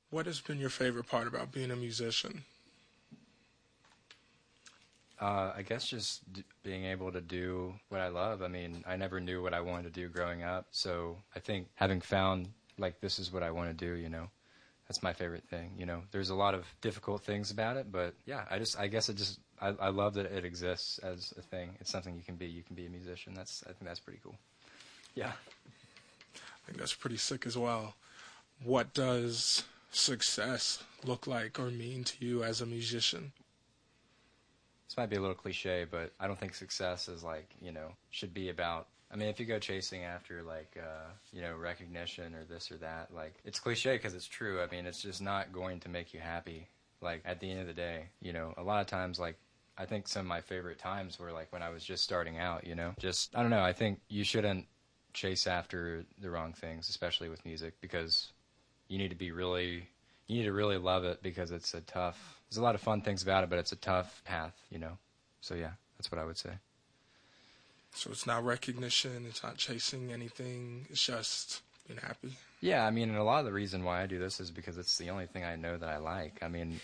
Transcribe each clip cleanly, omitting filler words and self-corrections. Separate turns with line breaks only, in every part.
What has been your favorite part about being a musician?
I guess just being able to do what I love. I mean, I never knew what I wanted to do growing up, so I think having found, like, this is what I want to do, that's my favorite thing, There's a lot of difficult things about it, but yeah, I love that it exists as a thing. It's something you can be. You can be a musician. I think that's pretty cool. Yeah.
I think that's pretty sick as well. What does success look like or mean to you as a musician?
This might be a little cliche, but I don't think success is should be about, I mean, if you go chasing after recognition or this or that, it's cliche because it's true. I mean, it's just not going to make you happy. At the end of the day, a lot of times, I think some of my favorite times were when I was just starting out, just, I don't know. I think you shouldn't chase after the wrong things, especially with music, because you need to really love it, because there's a lot of fun things about it, but it's a tough path, So yeah, that's what I would say.
So it's not recognition, it's not chasing anything, it's just being happy?
Yeah, I mean, and a lot of the reason why I do this is because it's the only thing I know that I like. I mean,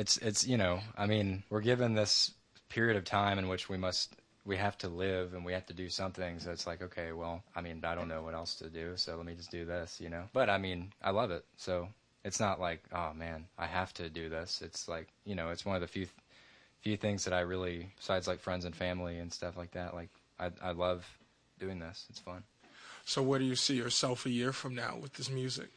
we're given this period of time in which we have to live and we have to do something, so it's okay, well, I mean, I don't know what else to do, so let me just do this, But, I mean, I love it, so it's not oh, man, I have to do this. It's it's one of the few things that I really, besides friends and family and stuff like that, I love doing this. It's fun.
So where do you see yourself a year from now with this music?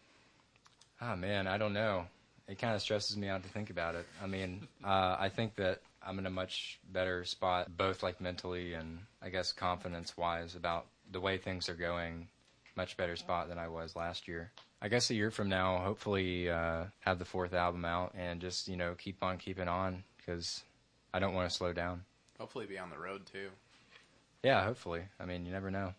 Oh, man, I don't know. It kind of stresses me out to think about it. I mean, I think that I'm in a much better spot, both mentally and I guess confidence-wise, about the way things are going. Much better spot than I was last year. I guess a year from now, hopefully have the 4th album out and just, keep on keeping on, because I don't want to slow down.
Hopefully be on the road, too.
Yeah, hopefully. I mean, you never know.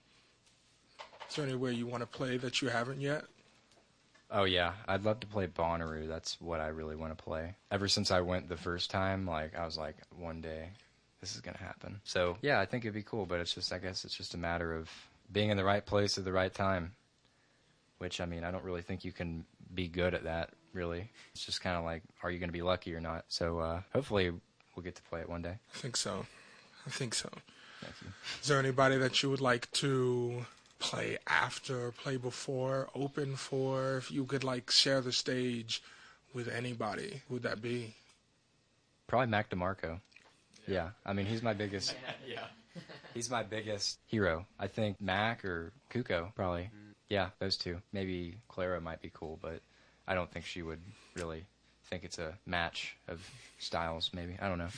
Is there anywhere you want to play that you haven't yet?
Oh, yeah. I'd love to play Bonnaroo. That's what I really want to play. Ever since I went the first time, I was one day, this is going to happen. So, yeah, I think it'd be cool, but I guess it's just a matter of being in the right place at the right time, which, I mean, I don't really think you can be good at that, really. It's just kind of are you going to be lucky or not? So hopefully we'll get to play it one day.
I think so.
Thank you.
Is there anybody that you would like to play after, play before, open for? If you could share the stage with anybody, who would that be?
Probably Mac DeMarco. Yeah. I mean, he's my biggest...
Yeah.
He's my biggest hero. I think Mac or Kuko, probably. Yeah, those two. Maybe Clara might be cool, but I don't think she would really think it's a match of styles, maybe. I don't know.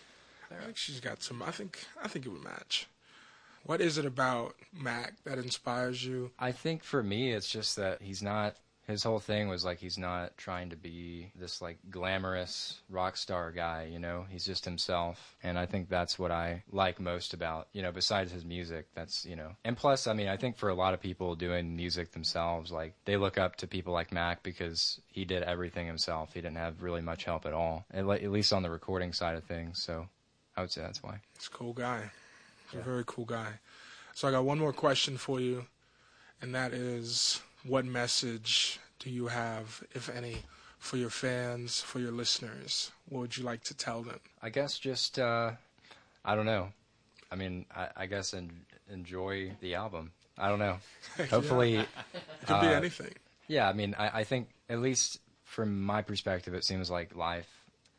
I think she's got some... I think it would match. What is it about Mac that inspires you?
I think for me, it's just that he's not... His whole thing was he's not trying to be this glamorous rock star guy, He's just himself. And I think that's what I like most about, besides his music, that's, And plus, I mean, I think for a lot of people doing music themselves, they look up to people like Mac because he did everything himself. He didn't have really much help at all, at least on the recording side of things. So I would say that's why.
He's a cool guy. He's a very cool guy. So I got one more question for you, and that is... What message do you have, if any, for your fans, for your listeners? What would you like to tell them?
I guess just, I don't know. I mean, I guess enjoy the album. I don't know. Hopefully...
It could be anything.
Yeah, I mean, I think, at least from my perspective, it seems like life,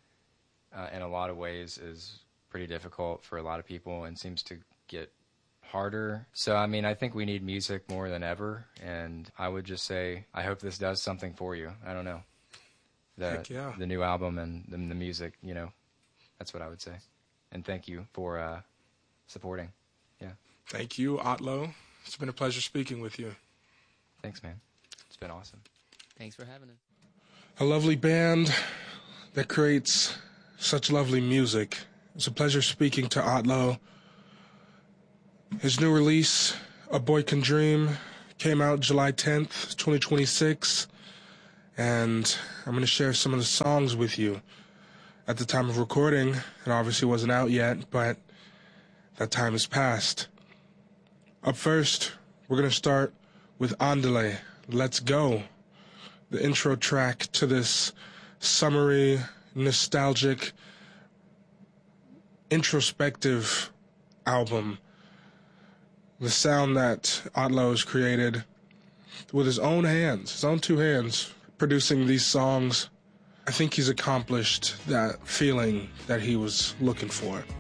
in a lot of ways, is pretty difficult for a lot of people and seems to get harder. So, I mean, I think we need music more than ever, and I would just say, I hope this does something for you. I don't know. The new album and the music, that's what I would say. And thank you for supporting. Yeah.
Thank you, Otlo. It's been a pleasure speaking with you.
Thanks, man. It's been awesome.
Thanks for having us.
A lovely band that creates such lovely music. It's a pleasure speaking to Otlo. His new release, A Boy Can Dream, came out July 10th, 2026, and I'm going to share some of the songs with you. At the time of recording, it obviously wasn't out yet, but that time has passed. Up first, we're going to start with Andale, Let's Go. the intro track to this summery, nostalgic, introspective album. The sound that Otlo has created with his own hands, his own two hands, producing these songs. I think he's accomplished that feeling that he was looking for.